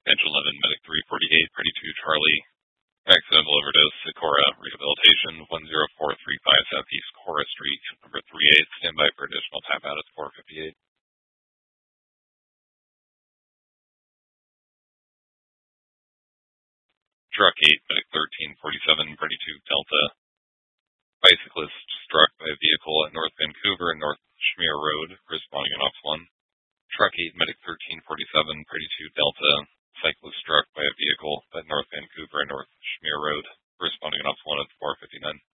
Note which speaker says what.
Speaker 1: Edge 11, Medic 348, ready to Charlie. Accidental overdose, Sikora, rehabilitation, 10435 Southeast Cora Street, number 38, standby for additional tap out at 458. Truck 8, Medic 1347, ready to Delta. Bicyclist struck by a vehicle at North Vancouver and North Schmear Road, responding on Ops 1. Truck 8, Medic 1347, ready to Delta. Cyclist struck by a vehicle at North Vancouver and North Schmear Road, responding on Ops 1 at 459.